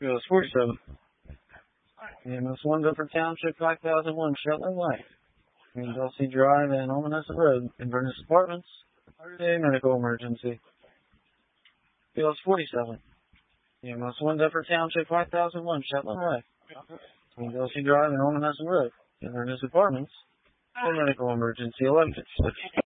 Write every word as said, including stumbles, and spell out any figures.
Goes forty-seven. E M S one, Bedford Township, five thousand one, Shetland Way. Between Dulcie Drive and Omanessa Road, Inverness Apartments. Day medical emergency. Goes forty-seven. E M S one, Bedford Township, five thousand one, Shetland Way. Between Dulcie Drive and Omanessa Road, Inverness Apartments. Day medical emergency. eleven fifty-six.